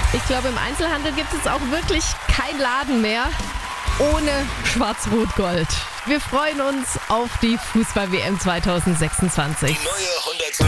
Ich glaube, im Einzelhandel gibt es auch wirklich kein Laden mehr ohne Schwarz-Rot-Gold. Wir freuen uns auf die Fußball-WM 2026. Die neue 100